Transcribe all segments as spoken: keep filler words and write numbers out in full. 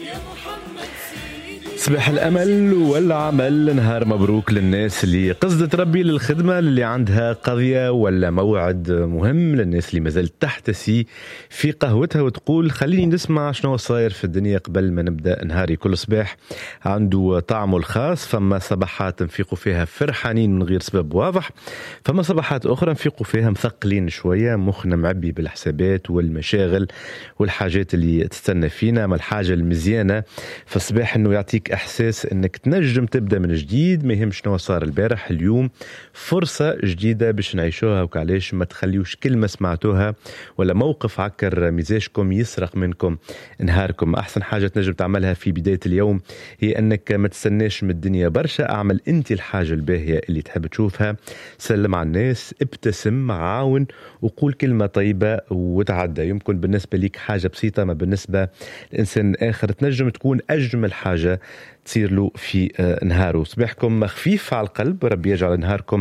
صباح الأمل والعمل، نهار مبروك للناس اللي قصدت ربي للخدمة، اللي عندها قضية ولا موعد مهم، للناس اللي مازالت تحتسي في قهوتها وتقول خليني نسمع شنو صاير في الدنيا قبل ما نبدأ نهاري. كل صباح عنده طعمه الخاص، فما صباحات نفيقوا فيها فرحانين من غير سبب واضح، فما صباحات أخرى نفيقوا فيها مثقلين شوية، مخنا معبي بالحسابات والمشاغل والحاجات اللي تستنى فينا. ما الحاجة المزيانة في الصباح انه يعطيك احساس انك تنجم تبدا من جديد، ما يهمش شنو صار البارح، اليوم فرصه جديده باش نعيشوها، وكعلاش ما تخليوش كلمه سمعتوها ولا موقف عكر مزاجكم يسرق منكم نهاركم. احسن حاجه تنجم تعملها في بدايه اليوم هي انك ما تستناش من الدنيا برشا، اعمل انت الحاجه الباهيه اللي تحب تشوفها، سلم على الناس، ابتسم، عاون، وقول كلمه طيبه وتعدى. يمكن بالنسبه ليك حاجه بسيطه، ما بالنسبه لانسان اخر تنجم تكون اجمل حاجه تصير له في نهاره. صباحكم خفيف على القلب، ربي يجعل نهاركم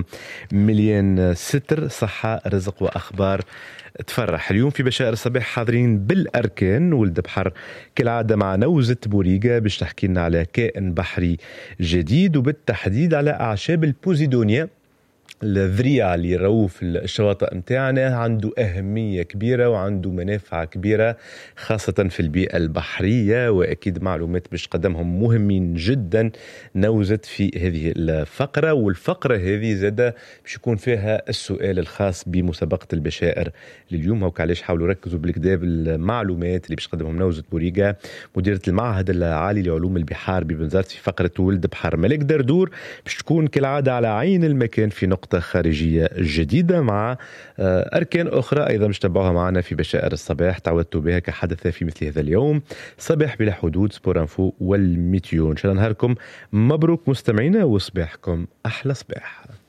مليان ستر، صحة، رزق وأخبار تفرح. اليوم في بشائر الصباح حاضرين بالأركان ولد بحر كالعادة مع نوزة بوريقة باش تحكي لنا على كائن بحري جديد، وبالتحديد على أعشاب البوزيدونيا، الذريعة اللي يروه في الشواطئ متاعنا، عنده أهمية كبيرة وعنده منافع كبيرة خاصة في البيئة البحرية، وأكيد معلومات باش قدمهم مهمين جدا نوزت في هذه الفقرة. والفقرة هذه زادة باش يكون فيها السؤال الخاص بمسابقة البشائر لليوم. هوك علاش حاولوا ركزوا بالكدا بالمعلومات اللي باش قدمهم نوزت بوريقة مديرة المعهد العالي لعلوم البحار ببنزرت في فقرة ولد بحر. ملك دردور باش تكون كالعادة على عين المكان في نقطة خارجية جديدة مع أركان أخرى أيضا مش تبعوها معنا في بشائر الصباح تعودتوا بها كحدث في مثل هذا اليوم. صباح بلا حدود، سبور انفو والميتيو. إن شاء الله نهاركم مبروك مستمعينا وصباحكم أحلى صباح.